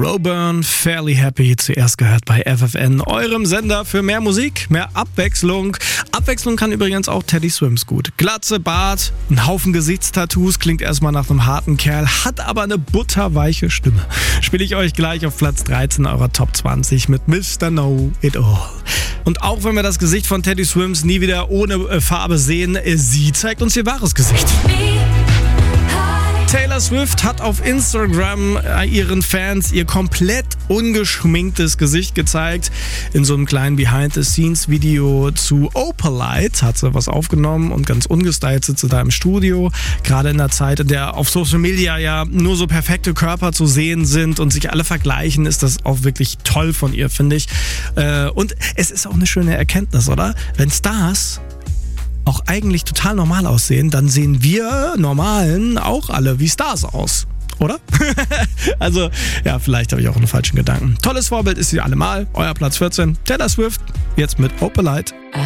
Roburn, Fairly Happy, zuerst gehört bei FFN, eurem Sender für mehr Musik, mehr Abwechslung. Abwechslung kann übrigens auch Teddy Swims gut. Glatze, Bart, ein Haufen Gesichtstattoos, klingt erstmal nach einem harten Kerl, hat aber eine butterweiche Stimme. Spiele ich euch gleich auf Platz 13 eurer Top 20 mit Mr. Know It All. Und auch wenn wir das Gesicht von Teddy Swims nie wieder ohne Farbe sehen, sie zeigt uns ihr wahres Gesicht. Taylor Swift hat auf Instagram ihren Fans ihr komplett ungeschminktes Gesicht gezeigt. In so einem kleinen Behind-the-Scenes-Video zu Opalite hat sie was aufgenommen und ganz ungestylt sitzt sie da im Studio. Gerade in der Zeit, in der auf Social Media ja nur so perfekte Körper zu sehen sind und sich alle vergleichen, ist das auch wirklich toll von ihr, finde ich. Und es ist auch eine schöne Erkenntnis, oder? Wenn Stars auch eigentlich total normal aussehen, dann sehen wir Normalen auch alle wie Stars aus, oder? Also, ja, vielleicht habe ich auch einen falschen Gedanken. Tolles Vorbild ist sie allemal. Euer Platz 14, Taylor Swift, jetzt mit Opalite.